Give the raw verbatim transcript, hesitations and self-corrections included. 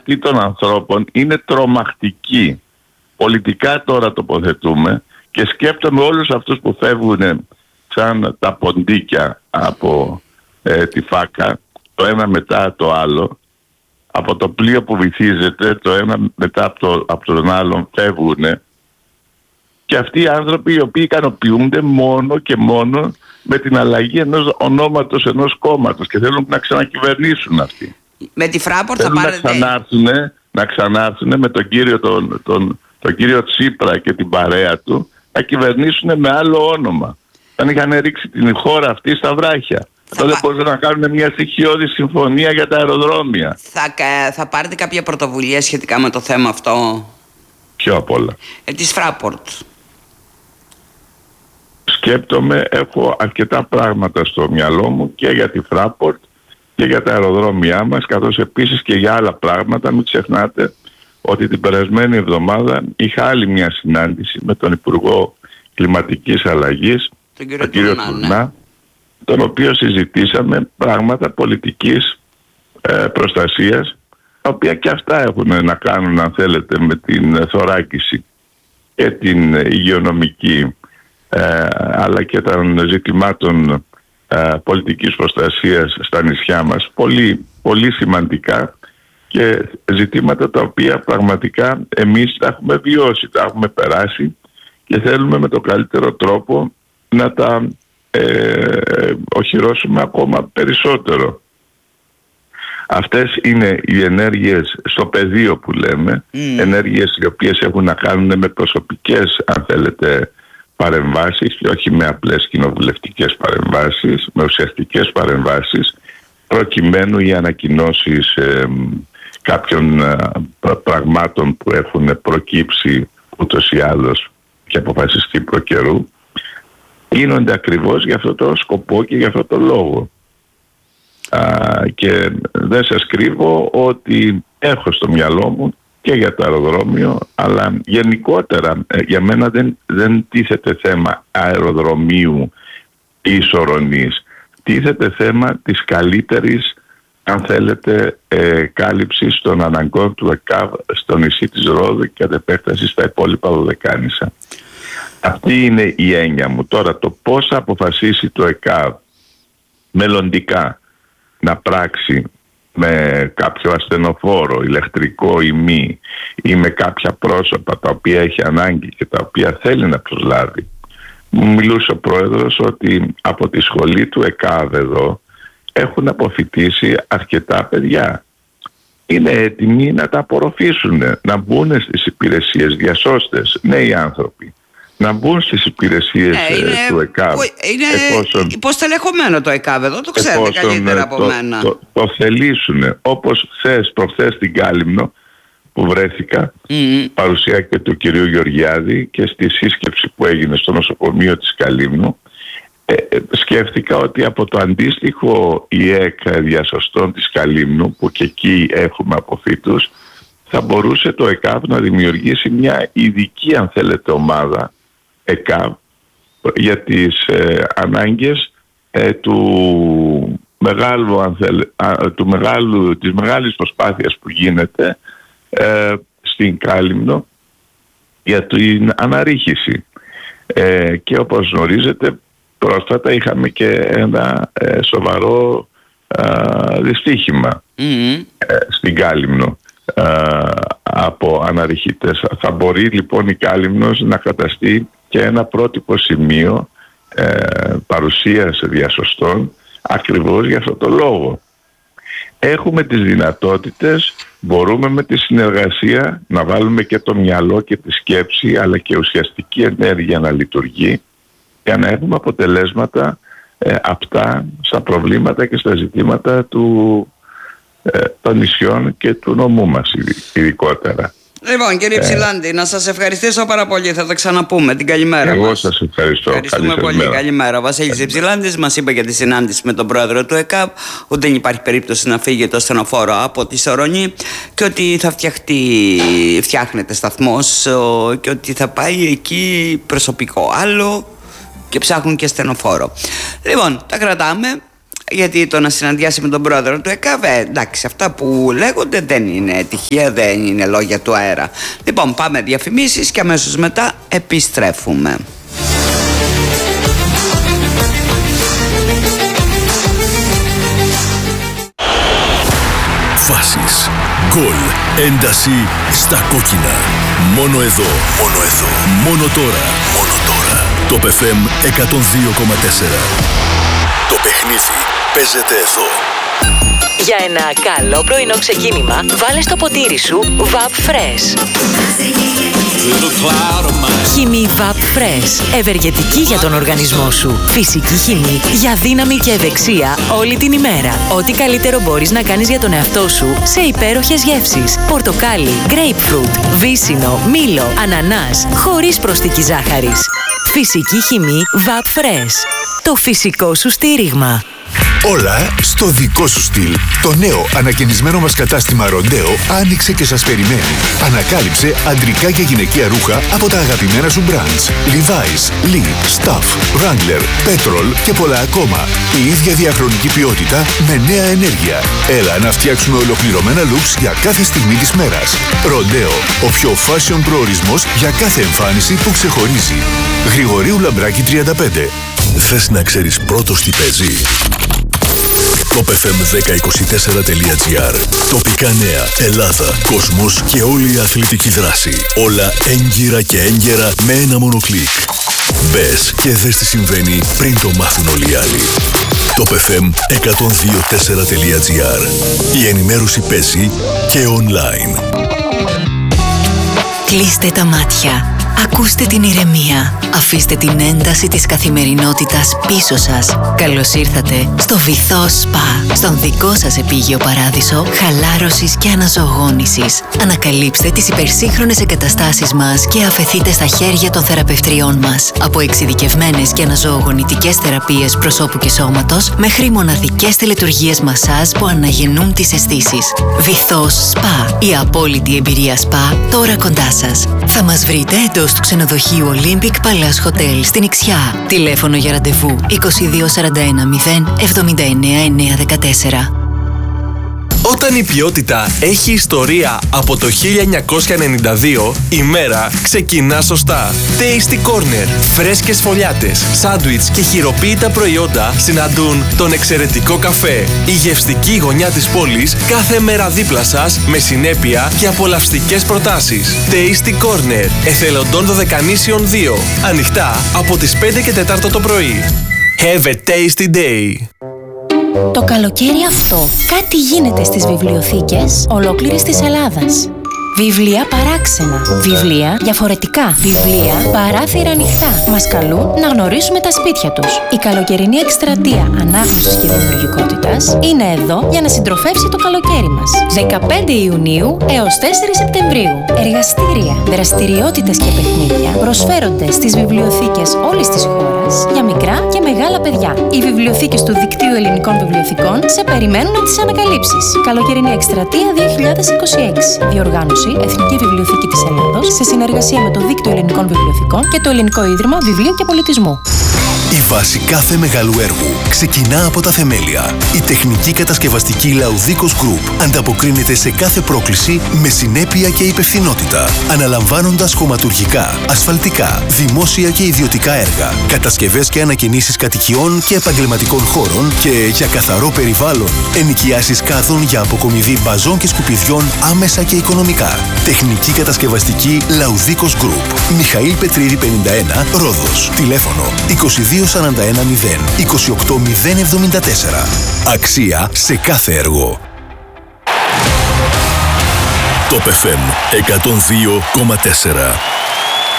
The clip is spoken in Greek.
αυτή των ανθρώπων είναι τρομακτική. Πολιτικά τώρα τοποθετούμε και σκέφτομαι όλους αυτούς που φεύγουν σαν τα ποντίκια από ε, τη φάκα, το ένα μετά το άλλο, από το πλοίο που βυθίζεται, το ένα μετά από, το, από τον άλλον φεύγουν, και αυτοί οι άνθρωποι οι οποίοι ικανοποιούνται μόνο και μόνο με την αλλαγή ενός ονόματος, ενός κόμματος, και θέλουν να ξανακυβερνήσουν αυτοί. Με τη Fraport θα πάρετε... να ξανάρθουν, να ξανάρθουν με τον κύριο, τον, τον, τον κύριο Τσίπρα και την παρέα του, να κυβερνήσουν με άλλο όνομα. Αν είχαν ρίξει την χώρα αυτή στα βράχια, τότε πα... μπορούσαν να κάνουν μια στοιχειώδη συμφωνία για τα αεροδρόμια. Θα, θα πάρετε κάποια πρωτοβουλία σχετικά με το θέμα αυτό? Ποιο απ' όλα? Ε, της Fraport. Σκέπτομαι, έχω αρκετά πράγματα στο μυαλό μου και για τη Fraport και για τα αεροδρόμια μας, καθώς επίσης και για άλλα πράγματα. Μην ξεχνάτε ότι την περασμένη εβδομάδα είχα άλλη μια συνάντηση με τον Υπουργό Κλιματικής Αλλαγής, τον κύριο, τον κύριο Τουρνά, ναι. τον οποίο συζητήσαμε πράγματα πολιτικής ε, προστασίας, τα οποία και αυτά έχουν να κάνουν, αν θέλετε, με την θωράκιση και την υγειονομική ε, αλλά και των ζητημάτων ε, πολιτικής προστασίας στα νησιά μας. Πολύ, πολύ σημαντικά και ζητήματα τα οποία πραγματικά εμείς τα έχουμε βιώσει, τα έχουμε περάσει και θέλουμε με το καλύτερο τρόπο να τα ε, οχυρώσουμε ακόμα περισσότερο. Αυτές είναι οι ενέργειες στο πεδίο που λέμε, mm. ενέργειες οι οποίες έχουν να κάνουν με προσωπικές, αν θέλετε, παρεμβάσεις και όχι με απλές κοινοβουλευτικές παρεμβάσεις, με ουσιαστικές παρεμβάσεις, προκειμένου οι ανακοινώσεις ε, κάποιων ε, πραγμάτων που έχουν προκύψει ούτως ή άλλως και αποφασιστεί προ καιρού, γίνονται ακριβώς για αυτό το σκοπό και για αυτό το λόγο. Α, και δεν σας κρύβω ότι έχω στο μυαλό μου και για το αεροδρόμιο, αλλά γενικότερα για μένα δεν, δεν τίθεται θέμα αεροδρομίου ή ισορρονής. Τίθεται θέμα της καλύτερης, αν θέλετε, ε, κάλυψης των αναγκών του ΕΚΑΒ στο νησί της Ρόδου και κατ' επέκταση στα υπόλοιπα Δωδεκάνησα. Αυτή είναι η έννοια μου. Τώρα το πώς θα αποφασίσει το ΕΚΑΒ μελλοντικά να πράξει με κάποιο ασθενοφόρο, ηλεκτρικό ή μη, ή με κάποια πρόσωπα τα οποία έχει ανάγκη και τα οποία θέλει να προσλάβει. Μου μιλούσε ο πρόεδρος ότι από τη σχολή του ΕΚΑΒ εδώ έχουν αποφοιτήσει αρκετά παιδιά. Είναι έτοιμοι να τα απορροφήσουν, να μπουν στις υπηρεσίες, διασώστες, νέοι άνθρωποι, να μπουν στις υπηρεσίες ε, είναι, του ΕΚΑΒ. Είναι εφόσον, υποστελεχωμένο το ΕΚΑΒ εδώ, το ξέρετε καλύτερα από το, μένα. Το, το, το θελήσουν, όπως χθες, προχθές στην Κάλυμνο που βρέθηκα, mm. παρουσία και του κυρίου Γεωργιάδη, και στη σύσκεψη που έγινε στο νοσοκομείο της Καλύμνου, ε, σκέφτηκα ότι από το αντίστοιχο ΙΕΚ διασωστών της Καλύμνου, που και εκεί έχουμε αποφύτους, θα μπορούσε το ΕΚΑΒ να δημιουργήσει μια ειδική, αν θέλετε, ομάδα ΕΚΑΒ για τις ε, ανάγκες ε, του μεγάλου, αν θέλε, α, του μεγάλου, της μεγάλης προσπάθειας που γίνεται ε, στην Κάλυμνο για την αναρρίχηση. Ε, και όπως γνωρίζετε, πρόσφατα είχαμε και ένα ε, σοβαρό ε, δυστύχημα mm-hmm. ε, στην Κάλυμνο από αναρριχητές. Θα μπορεί λοιπόν η Κάλυμνος να καταστεί και ένα πρότυπο σημείο ε, παρουσίας διασωστών ακριβώς για αυτό το λόγο. Έχουμε τις δυνατότητες, μπορούμε με τη συνεργασία να βάλουμε και το μυαλό και τη σκέψη, αλλά και ουσιαστική ενέργεια να λειτουργεί, για να έχουμε αποτελέσματα ε, απτά στα προβλήματα και στα ζητήματα του των νησιών και του νομού μας ειδικότερα. Λοιπόν, κύριε Ψηλάντη, ε, να σας ευχαριστήσω πάρα πολύ. Θα τα ξαναπούμε. Την καλημέρα. Εγώ μας. σας ευχαριστώ. Ευχαριστούμε πολύ. Μέρα. Καλημέρα. Ο Βασίλης Ψηλάντης μας είπε για τη συνάντηση με τον πρόεδρο του ΕΚΑΒ ότι δεν υπάρχει περίπτωση να φύγει το ασθενοφόρο από τη Σορονή και ότι θα φτιαχτεί, φτιάχνεται σταθμός και ότι θα πάει εκεί προσωπικό άλλο και ψάχνουν και ασθενοφόρο. Λοιπόν, τα κρατάμε. γιατί το να συναντιάσει με τον πρόεδρο του ΕΚΑΒ, ε, εντάξει, αυτά που λέγονται δεν είναι τυχαία, δεν είναι λόγια του αέρα. Λοιπόν, πάμε διαφημίσεις και αμέσως μετά επιστρέφουμε. Φάσεις, γκολ, ένταση στα κόκκινα. Μόνο εδώ, μόνο εδώ, μόνο τώρα, μόνο τώρα. Το εφ εμ εκατόν δύο κόμμα τέσσερα. Το παιχνίδι παίζεται εδώ. Για ένα καλό πρωινό ξεκίνημα, βάλε στο ποτήρι σου Vap Fresh. Χυμή Vap Fresh. Ευεργετική για τον οργανισμό σου. Φυσική χυμή για δύναμη και ευεξία όλη την ημέρα. Ό,τι καλύτερο μπορείς να κάνεις για τον εαυτό σου σε υπέροχες γεύσεις. Πορτοκάλι, grapefruit, βύσσινο, μήλο, ανανάς, χωρίς προσθήκη ζάχαρης. Φυσική χυμή Vap Fresh. Το φυσικό σου στήριγμα. Όλα στο δικό σου στυλ. Το νέο ανακαινισμένο μας κατάστημα Ροντέο άνοιξε και σας περιμένει. Ανακάλυψε αντρικά και γυναικεία ρούχα από τα αγαπημένα σου brands. Levi's, Lee, Stuff, Wrangler, Petrol και πολλά ακόμα. Η ίδια διαχρονική ποιότητα με νέα ενέργεια. Έλα να φτιάξουμε ολοκληρωμένα looks για κάθε στιγμή της μέρας. Ροντέο, ο πιο fashion προορισμός για κάθε εμφάνιση που ξεχωρίζει. Γρηγορίου Λαμπράκη τριάντα πέντε. Θες να ξέρεις πρώτος τι παίζει? Το εφ εμ δέκα είκοσι τέσσερα τελεία τζι άρ. Τοπικά νέα, Ελλάδα, κόσμος και όλη η αθλητική δράση. Όλα έγκυρα και έγκαιρα με ένα μόνο κλικ. Μπες και δες τι συμβαίνει πριν το μάθουν όλοι οι άλλοι. Το εφ εμ εκατόν δύο κόμμα τέσσερα τελεία τζι άρ. Η ενημέρωση παίζει και online. Κλείστε τα μάτια. Ακούστε την ηρεμία. Αφήστε την ένταση της καθημερινότητας πίσω σας. Καλώς ήρθατε στο Βυθό Σπα, στον δικό σας επίγειο παράδεισο χαλάρωσης και αναζωογόνησης. Ανακαλύψτε τις υπερσύγχρονες εγκαταστάσεις μας και αφεθείτε στα χέρια των θεραπευτριών μας. Από εξειδικευμένες και αναζωογονητικές θεραπείες προσώπου και σώματος μέχρι μοναδικές τελετουργίες μασάζ που αναγεννούν τις αισθήσεις. Βυθό Σπα, η απόλυτη εμπειρία σπα τώρα κοντά σας. Θα μας βρείτε εντός του ξενοδοχείου Olympic Palace Hotel στην Ιξιά. Τηλέφωνο για ραντεβού είκοσι δύο σαράντα ένα μηδέν εβδομήντα εννέα εννιακόσια δεκατέσσερα. Όταν η ποιότητα έχει ιστορία από το χίλια εννιακόσια ενενήντα δύο, η μέρα ξεκινά σωστά. Tasty Corner. Φρέσκες φωλιάτες, σάντουιτς και χειροποίητα προϊόντα συναντούν τον εξαιρετικό καφέ. Η γευστική γωνιά της πόλης κάθε μέρα δίπλα σας με συνέπεια και απολαυστικές προτάσεις. Tasty Corner. Εθελοντών Δωδεκανήσιων δύο. Ανοιχτά από τις πέντε και τέσσερα το πρωί. Have a tasty day. Το καλοκαίρι αυτό κάτι γίνεται στις βιβλιοθήκες ολόκληρης της Ελλάδας. Βιβλία παράξενα, βιβλία διαφορετικά, βιβλία παράθυρα ανοιχτά. Μας καλούν να γνωρίσουμε τα σπίτια τους. Η καλοκαιρινή εκστρατεία ανάγνωσης και δημιουργικότητας είναι εδώ για να συντροφεύσει το καλοκαίρι μας. δεκαπέντε Ιουνίου έως τέσσερα Σεπτεμβρίου. Εργαστήρια, δραστηριότητες και παιχνίδια προσφέρονται στις βιβλιοθήκες όλης της χώρας για μικρά και μεγάλα παιδιά. Οι βιβλιοθήκες του Δικτύου Ελληνικών Βιβλιοθηκών σε περιμένουν να τις ανακαλύψεις. Καλοκαιρινή εκστρατεία δύο χιλιάδες είκοσι έξι. Διοργάνωση Εθνική Βιβλιοθήκη της Ελλάδος σε συνεργασία με το Δίκτυο Ελληνικών Βιβλιοθηκών και το Ελληνικό Ίδρυμα Βιβλίου και Πολιτισμού. Η βάση κάθε μεγάλου έργου ξεκινά από τα θεμέλια. Η τεχνική κατασκευαστική Λαουδίκος Group ανταποκρίνεται σε κάθε πρόκληση με συνέπεια και υπευθυνότητα, αναλαμβάνοντας χωματουργικά, ασφαλτικά, δημόσια και ιδιωτικά έργα, κατασκευές και ανακαινήσεις κατοικιών και επαγγελματικών χώρων και για καθαρό περιβάλλον, ενοικιάσεις κάδων για αποκομιδή μπαζών και σκουπιδιών άμεσα και οικονομικά. Τεχνική κατασκευαστική Λαουδίκος Group. Μιχαήλ Πετρίδη πενήντα ένα, Ρόδος. Τηλέφωνο είκοσι δύο σαράντα ένα μηδέν είκοσι οκτώ μηδέν εβδομήντα τέσσερα. Αξία σε κάθε έργο. Το εφ εμ εκατόν δύο κόμμα τέσσερα.